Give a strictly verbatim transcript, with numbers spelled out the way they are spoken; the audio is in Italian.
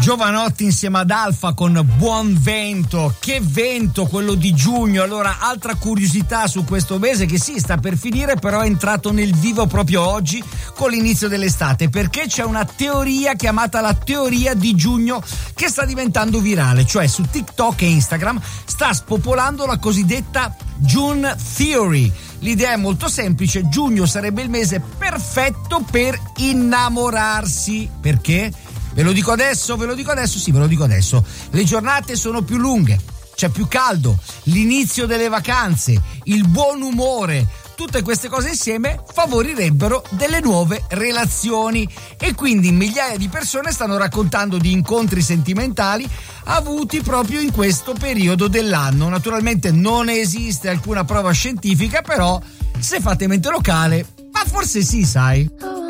Giovanotti insieme ad Alfa con Buon Vento. Che vento quello di giugno. Allora, altra curiosità su questo mese che sì, sta per finire, però è entrato nel vivo proprio oggi con l'inizio dell'estate, perché c'è una teoria chiamata la teoria di giugno che sta diventando virale, cioè su TikTok e Instagram sta spopolando la cosiddetta June Theory. L'idea è molto semplice: giugno sarebbe il mese perfetto per innamorarsi. Perché? Ve lo dico adesso, ve lo dico adesso, sì, ve lo dico adesso. Le giornate sono più lunghe, c'è più caldo, l'inizio delle vacanze, il buon umore, tutte queste cose insieme favorirebbero delle nuove relazioni, e quindi migliaia di persone stanno raccontando di incontri sentimentali avuti proprio in questo periodo dell'anno. Naturalmente non esiste alcuna prova scientifica, però se fate mente locale, ma forse sì, sai.